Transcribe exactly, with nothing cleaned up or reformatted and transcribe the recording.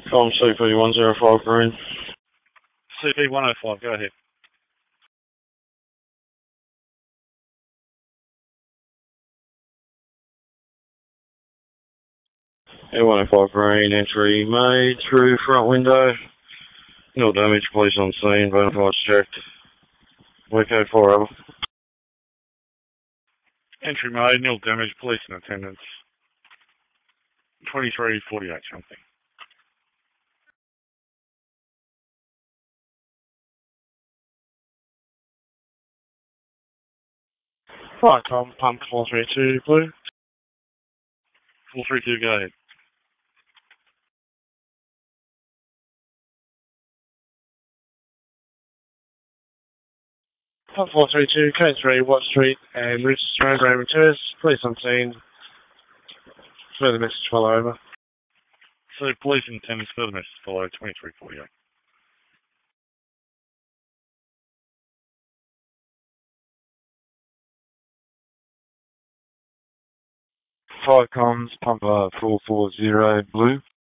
Com C P one zero five green. C P one oh five, go ahead. Air one oh five green, entry made through front window. Nil damage, police on scene, bona fides checked. We code four over. Entry made, nil damage, police in attendance. twenty-three forty-eight something. Right, com, pump four three two blue. four three two, go ahead. Pump four three two, code three, Watt Street and Richard Road, Raymond Terrace. Police on scene. Further message follow over. So police in attendance, further message follow, twenty-three forty-eight. Five comms, pump uh, four four zero blue.